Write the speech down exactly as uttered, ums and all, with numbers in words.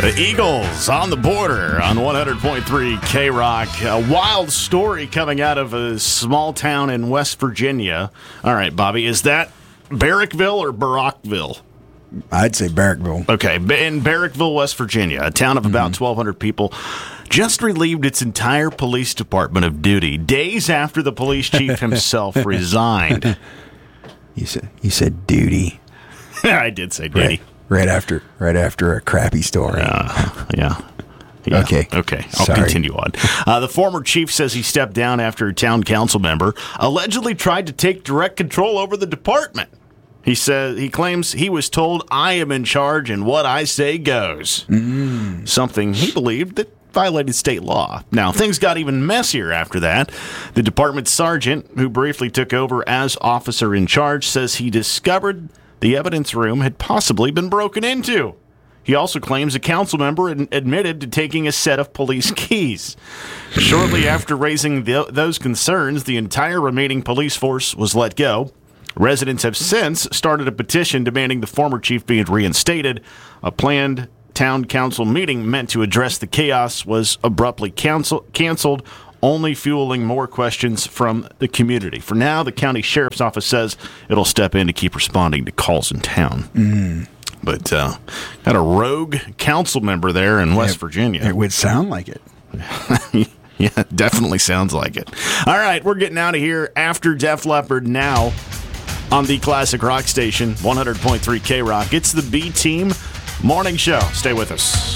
The Eagles on the border on one hundred point three K-Rock. A wild story coming out of a small town in West Virginia. All right, Bobby, is that Barrackville or Barackville? I'd say Barrackville. Okay, in Barrackville, West Virginia, a town of about mm-hmm. twelve hundred people, just relieved its entire police department of duty days after the police chief himself resigned. You said you said duty. I did say duty. Right, right after right after a crappy story. Uh, yeah. Yeah. Okay. Okay. I'll Sorry. continue on. Uh, the former chief says he stepped down after a town council member allegedly tried to take direct control over the department. He says he claims he was told, "I am in charge and what I say goes." Mm. Something he believed that violated state law. Now, things got even messier after that. The department sergeant, who briefly took over as officer in charge, says he discovered the evidence room had possibly been broken into. He also claims a council member ad- admitted to taking a set of police keys. Shortly after raising the, those concerns, the entire remaining police force was let go. Residents have since started a petition demanding the former chief be reinstated. A planned town council meeting meant to address the chaos was abruptly cancel- canceled, only fueling more questions from the community. For now, the county sheriff's office says it'll step in to keep responding to calls in town. Mm. But uh, got a rogue council member there in West it, Virginia. It would sound like it. Yeah, definitely sounds like it. All right, we're getting out of here after Def Leppard now on the Classic Rock Station, one hundred point three K-Rock. It's the B-Team Morning Show. Stay with us.